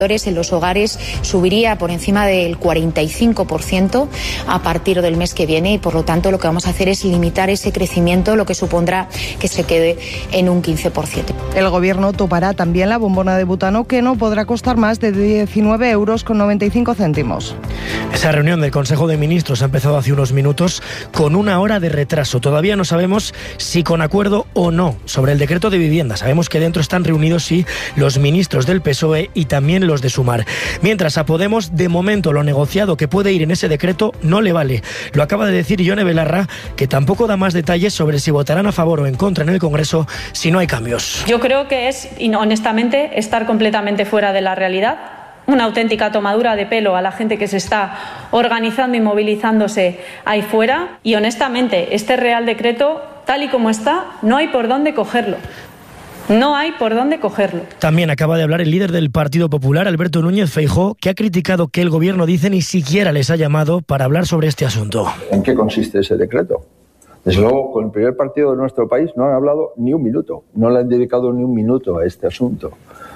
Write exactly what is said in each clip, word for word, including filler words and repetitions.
en los hogares subiría por encima del cuarenta y cinco por ciento a partir del mes que viene y por lo tanto lo que vamos a hacer es limitar ese crecimiento, lo que supondrá que se quede en un quince por ciento. El Gobierno topará también la bombona de butano, que no podrá costar más de diecinueve euros con noventa y cinco céntimos. Esa reunión del Consejo de Ministros ha empezado hace unos minutos con una hora de retraso. Todavía no sabemos si con acuerdo o no sobre el decreto de vivienda. Sabemos que dentro están reunidos sí los ministros del P S O E y también los de Sumar. Mientras a Podemos, de momento, lo negociado que puede ir en ese decreto no le vale. Lo acaba de decir Ione Belarra, que tampoco da más detalles sobre si votarán a favor o en contra en el Congreso si no hay cambios. Yo creo que es, honestamente, estar completamente fuera de la realidad. Una auténtica tomadura de pelo a la gente que se está organizando y movilizándose ahí fuera. Y honestamente, este Real Decreto, tal y como está, no hay por dónde cogerlo. No hay por dónde cogerlo. También acaba de hablar el líder del Partido Popular, Alberto Núñez Feijóo, que ha criticado que el Gobierno, dice, ni siquiera les ha llamado para hablar sobre este asunto. ¿En qué consiste ese decreto? Desde luego, con el primer partido de nuestro país no han hablado ni un minuto, no le han dedicado ni un minuto a este asunto.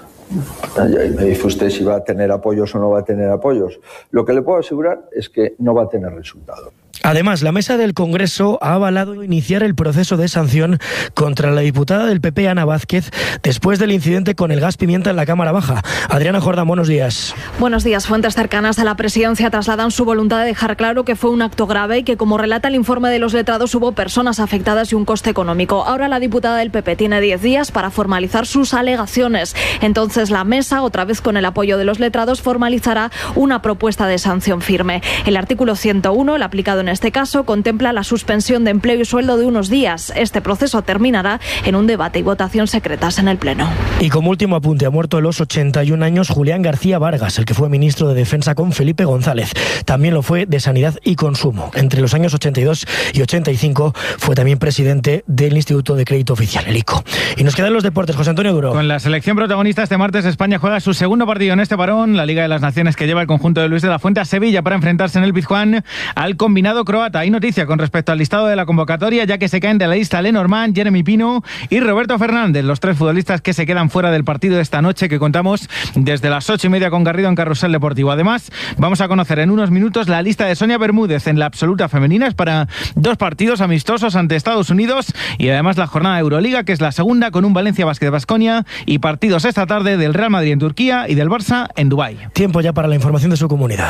Me dice usted si va a tener apoyos o no va a tener apoyos. Lo que le puedo asegurar es que no va a tener resultado. Además, la mesa del Congreso ha avalado iniciar el proceso de sanción contra la diputada del P P, Ana Vázquez, después del incidente con el gas pimienta en la Cámara Baja. Adriana Jordán, buenos días. Buenos días. Fuentes cercanas a la presidencia trasladan su voluntad de dejar claro que fue un acto grave y que, como relata el informe de los letrados, hubo personas afectadas y un coste económico. Ahora la diputada del P P tiene diez días para formalizar sus alegaciones. Entonces la mesa, otra vez con el apoyo de los letrados, formalizará una propuesta de sanción firme. El artículo ciento uno, el aplicado en este caso, contempla la suspensión de empleo y sueldo de unos días. Este proceso terminará en un debate y votación secretas en el Pleno. Y como último apunte, ha muerto a los ochenta y un años Julián García Vargas, el que fue ministro de Defensa con Felipe González. También lo fue de Sanidad y Consumo. Entre los años ochenta y dos y ochenta y cinco fue también presidente del Instituto de Crédito Oficial, el I C O. Y nos quedan los deportes. José Antonio Duro. Con la selección protagonista este martes, España juega su segundo partido en este parón, la Liga de las Naciones, que lleva el conjunto de Luis de la Fuente a Sevilla para enfrentarse en el Pizjuán al combinado croata. Hay noticia con respecto al listado de la convocatoria, ya que se caen de la lista Lenormand, Jeremy Pino y Roberto Fernández, los tres futbolistas que se quedan fuera del partido de esta noche, que contamos desde las ocho y media con Garrido en Carrusel Deportivo. Además, vamos a conocer en unos minutos la lista de Sonia Bermúdez en la absoluta femenina, es para dos partidos amistosos ante Estados Unidos, y además la jornada de Euroliga, que es la segunda, con un Valencia Basket Baskonia y partidos esta tarde del Real Madrid en Turquía y del Barça en Dubái. Tiempo ya para la información de su comunidad.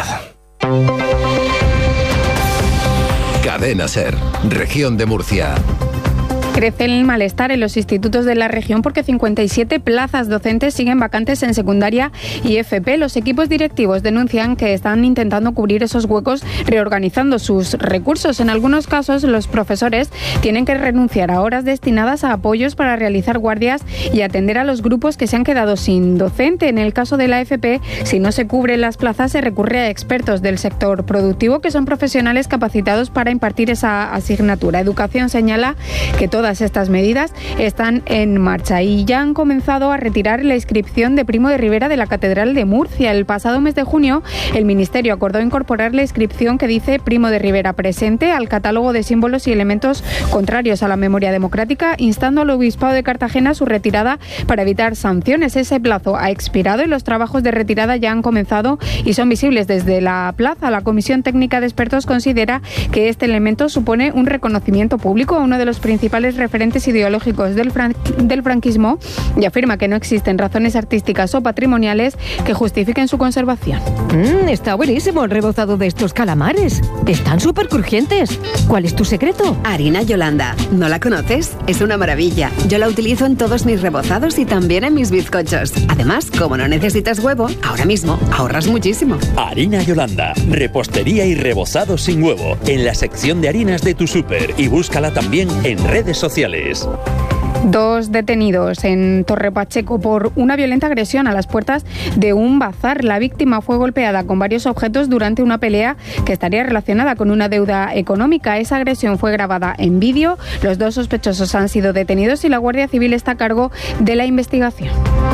Cadena SER, Región de Murcia. Crece el malestar en los institutos de la región porque cincuenta y siete plazas docentes siguen vacantes en secundaria y F P. Los equipos directivos denuncian que están intentando cubrir esos huecos reorganizando sus recursos. En algunos casos, los profesores tienen que renunciar a horas destinadas a apoyos para realizar guardias y atender a los grupos que se han quedado sin docente. En el caso de la F P, si no se cubren las plazas, se recurre a expertos del sector productivo, que son profesionales capacitados para impartir esa asignatura. Educación señala que todas estas medidas están en marcha y ya han comenzado a retirar la inscripción de Primo de Rivera de la Catedral de Murcia. El pasado mes de junio, el Ministerio acordó incorporar la inscripción que dice Primo de Rivera presente al catálogo de símbolos y elementos contrarios a la memoria democrática, instando al Obispado de Cartagena a su retirada para evitar sanciones. Ese plazo ha expirado y los trabajos de retirada ya han comenzado y son visibles desde la plaza. La Comisión Técnica de Expertos considera que este elemento supone un reconocimiento público a uno de los principales referentes ideológicos del, fran- del franquismo y afirma que no existen razones artísticas o patrimoniales que justifiquen su conservación. Mm, está buenísimo el rebozado de estos calamares. Están súper crujientes. ¿Cuál es tu secreto? Harina Yolanda. ¿No la conoces? Es una maravilla. Yo la utilizo en todos mis rebozados y también en mis bizcochos. Además, como no necesitas huevo, ahora mismo ahorras muchísimo. Harina Yolanda. Repostería y rebozado sin huevo. En la sección de harinas de tu súper. Y búscala también en redes sociales. Dos detenidos en Torre Pacheco por una violenta agresión a las puertas de un bazar. La víctima fue golpeada con varios objetos durante una pelea que estaría relacionada con una deuda económica. Esa agresión fue grabada en vídeo. Los dos sospechosos han sido detenidos y la Guardia Civil está a cargo de la investigación.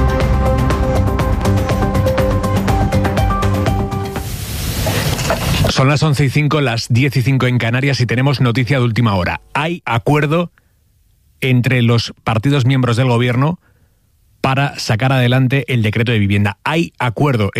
Son las once y cinco, las diez y cinco en Canarias y tenemos noticia de última hora. Hay acuerdo entre los partidos miembros del gobierno para sacar adelante el decreto de vivienda. Hay acuerdo